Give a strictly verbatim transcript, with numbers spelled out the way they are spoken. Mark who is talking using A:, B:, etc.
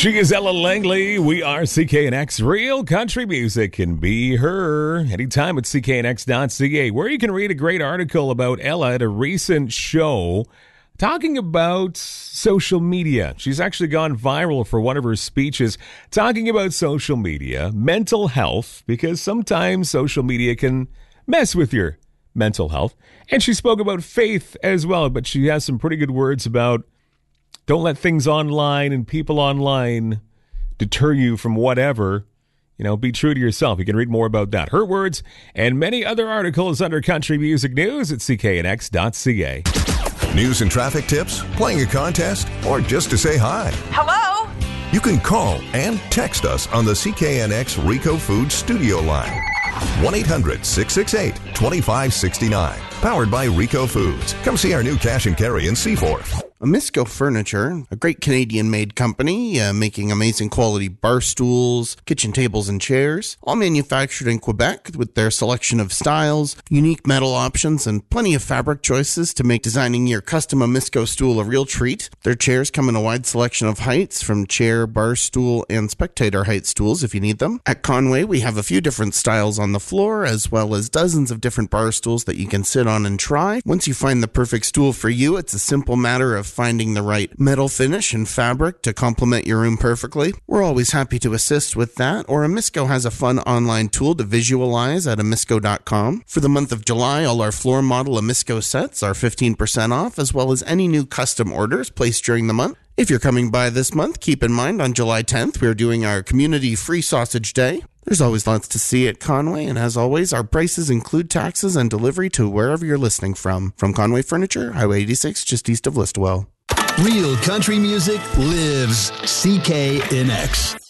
A: She is Ella Langley. We are C K N X. Real country music can be her anytime at C K N X dot C A, where you can read a great article about Ella at a recent show talking about social media. She's actually gone viral for one of her speeches talking about social media, mental health, because sometimes social media can mess with your mental health. And she spoke about faith as well, but she has some pretty good words about don't let things online and people online deter you from whatever. You know, be true to yourself. You can read more about that. Her words and many other articles under Country Music News at C K N X dot C A.
B: News and traffic tips, playing a contest, or just to say hi.
C: Hello?
B: You can call and text us on the C K N X Rico Foods studio line. one eight hundred six six eight two five six nine. Powered by Rico Foods. Come see our new cash and carry in Seaforth.
D: Amisco Furniture, a great Canadian-made company uh, making amazing quality bar stools, kitchen tables, and chairs, all manufactured in Quebec with their selection of styles, unique metal options, and plenty of fabric choices to make designing your custom Amisco stool a real treat. Their chairs come in a wide selection of heights, from chair, bar stool, and spectator height stools if you need them. At Conway, we have a few different styles on the floor, as well as dozens of different bar stools that you can sit on and try. Once you find the perfect stool for you, it's a simple matter of finding the right metal finish and fabric to complement your room perfectly. We're always happy to assist with that, or Amisco has a fun online tool to visualize at amisco dot com. For the month of July, all our floor model Amisco sets are fifteen percent off, as well as any new custom orders placed during the month. If you're coming by this month, keep in mind on July tenth, we're doing our Community Free Sausage Day. There's always lots to see at Conway, and as always, our prices include taxes and delivery to wherever you're listening from. From Conway Furniture, Highway eighty-six, just east of Listowel.
E: Real country music lives C K N X.